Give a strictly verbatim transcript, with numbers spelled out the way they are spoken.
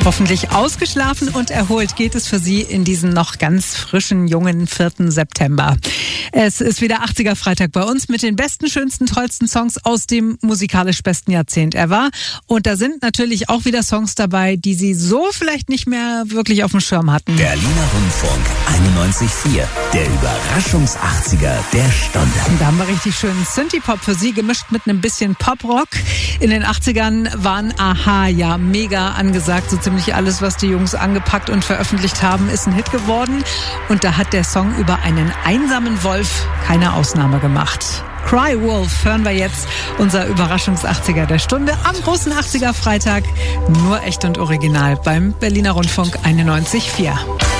Hoffentlich ausgeschlafen und erholt geht es für Sie in diesem noch ganz frischen, jungen vierten September. Es ist wieder achtziger Freitag bei uns mit den besten, schönsten, tollsten Songs aus dem musikalisch besten Jahrzehnt ever. Und da sind natürlich auch wieder Songs dabei, die Sie so vielleicht nicht mehr wirklich auf dem Schirm hatten. Berliner Rundfunk einundneunzig Komma vier, der Überraschungs-achtziger der Stunde. Und da haben wir richtig schönen Synthie-Pop für Sie, gemischt mit einem bisschen Pop-Rock. In den achtzigern waren Aha ja mega angesagt. So ziemlich alles, was die Jungs angepackt und veröffentlicht haben, ist ein Hit geworden. Und da hat der Song über einen einsamen Wolf keine Ausnahme gemacht. Cry Wolf hören wir jetzt, unser Überraschungs-achtziger der Stunde am großen achtziger Freitag. Nur echt und original beim Berliner Rundfunk einundneunzig Komma vier.